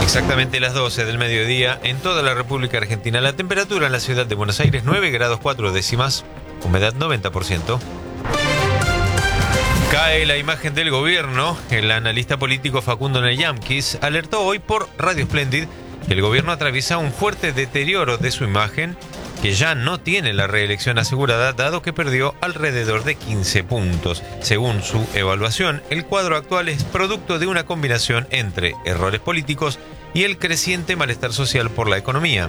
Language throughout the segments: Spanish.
Exactamente las 12 del mediodía en toda la República Argentina. La temperatura en la ciudad de Buenos Aires 9 grados 4 décimas, humedad 90%. Cae la imagen del gobierno. El analista político Facundo Neyamkis alertó hoy por Radio Splendid que el gobierno atraviesa un fuerte deterioro de su imagen, que ya no tiene la reelección asegurada dado que perdió alrededor de 15 puntos. Según su evaluación, el cuadro actual es producto de una combinación entre errores políticos y el creciente malestar social por la economía.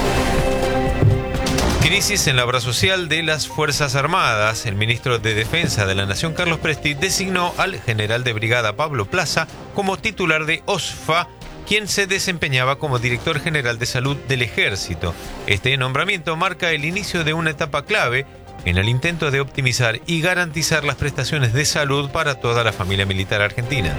Crisis en la obra social de las Fuerzas Armadas. El ministro de Defensa de la Nación, Carlos Presti, designó al general de brigada Pablo Plaza como titular de OSFA, quien se desempeñaba como director general de salud del Ejército. Este nombramiento marca el inicio de una etapa clave en el intento de optimizar y garantizar las prestaciones de salud para toda la familia militar argentina.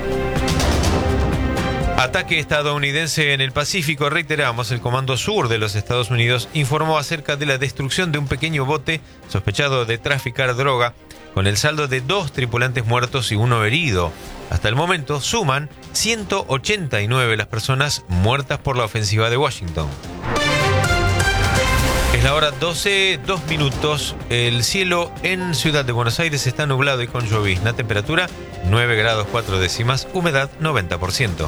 Ataque estadounidense en el Pacífico. Reiteramos, el Comando Sur de los Estados Unidos informó acerca de la destrucción de un pequeño bote sospechado de traficar droga, con el saldo de 2 tripulantes muertos y 1 herido. Hasta el momento suman 189 las personas muertas por la ofensiva de Washington. Es la hora 12, 2 minutos. El cielo en Ciudad de Buenos Aires está nublado y con llovizna. Temperatura 9 grados 4 décimas, humedad 90%.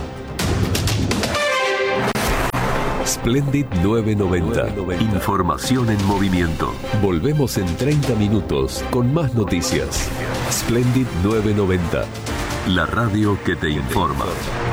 Splendid 990. Información en movimiento. Volvemos en 30 minutos con más noticias. Splendid 990. La radio que te informa.